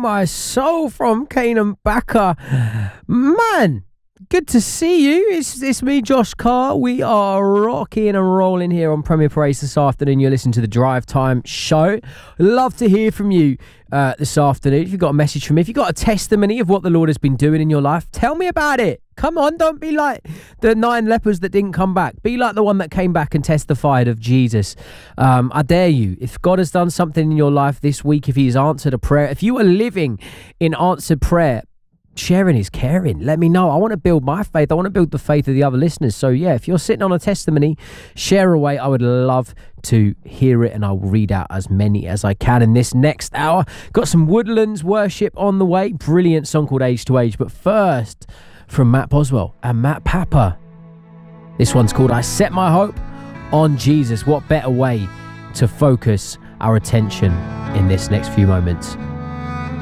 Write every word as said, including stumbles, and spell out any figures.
my soul from Canaan Backer. Man, good to see you. It's, it's me, Josh Carr. We are rocking and rolling here on Premier Praise this afternoon. You're listening to the Drive Time Show. Love to hear from you uh, this afternoon. If you've got a message from me, if you've got a testimony of what the Lord has been doing in your life, tell me about it. Come on, don't be like the nine lepers that didn't come back. Be like the one that came back and testified of Jesus. Um, I dare you. If God has done something in your life this week, if he's answered a prayer, if you are living in answered prayer, sharing is caring. Let me know. I want to build my faith. I want to build the faith of the other listeners. So yeah, if you're sitting on a testimony, share away. I would love to hear it, and I will read out as many as I can in this next hour. Got some Woodlands worship on the way. Brilliant song called Age to Age. But first, from Matt Boswell and Matt Papa, this one's called I Set My Hope on Jesus. What better way to focus our attention in this next few moments?